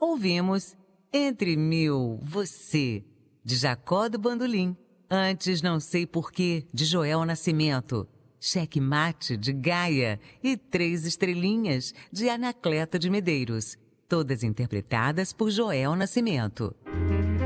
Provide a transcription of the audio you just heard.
ouvimos Entre Mil, Você, de Jacó do Bandolim. Antes, Não Sei Porquê, de Joel Nascimento. Cheque Mate, de Gaia. E Três Estrelinhas, de Anacleto de Medeiros. Todas interpretadas por Joel Nascimento.